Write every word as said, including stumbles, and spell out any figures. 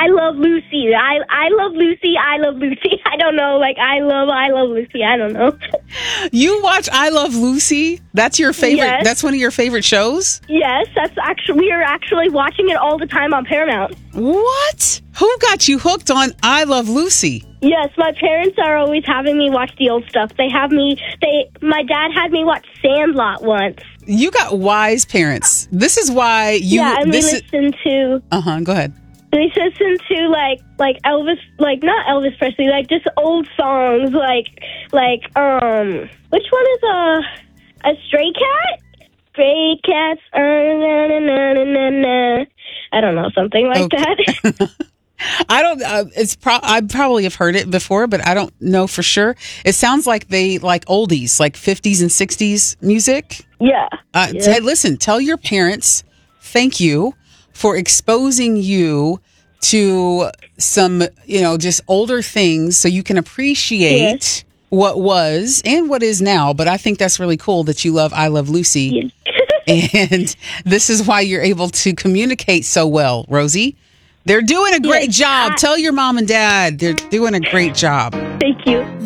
I love Lucy. I I love Lucy. I love Lucy. I don't know. Like, I love, I love Lucy. I don't know. You watch I Love Lucy? That's your favorite? Yes. That's one of your favorite shows? Yes, that's actually, we are actually watching it all the time on Paramount. What? Who got you hooked on I Love Lucy? Yes, my parents are always having me watch the old stuff. They have me, they, my dad had me watch Sandlot once. You got wise parents. This is why you... Yeah, and we this listen to... Uh-huh, go ahead. We listen to, like, like Elvis, like, not Elvis Presley, like, just old songs, like, like, um, which one is, uh, a Stray Cat? Stray Cats, uh, na, na, na, na, na, na. I don't know, something like Okay. that. I don't, uh, it's pro- I probably have heard it before, but I don't know for sure. It sounds like they like oldies, like fifties and sixties music. Yeah. Uh, yeah. Hey, listen, tell your parents thank you for exposing you to some, you know, just older things so you can appreciate Yes. what was and what is now. But I think that's really cool that you love I Love Lucy. Yes. And this is why you're able to communicate so well, Rosie. They're doing a great Yes, job. I- Tell your mom and dad they're doing a great job. Thank you.